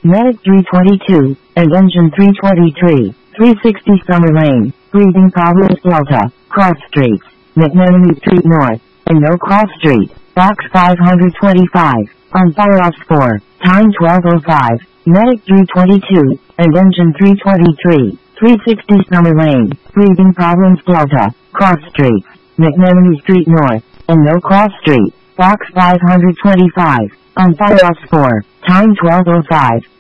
Medic 322, and Engine 323, 360 Summer Lane, Breathing Problems Delta, Cross Streets, McMenemy Street North, and No Cross Street, Box 525, on fire off 4, time 12:05, Medic 322, and Engine 323, 360 Summer Lane, Breathing Problems Delta, Cross Streets, McMenemy Street North, and No Cross Street, Box 525, on fire off 4, time 12:05.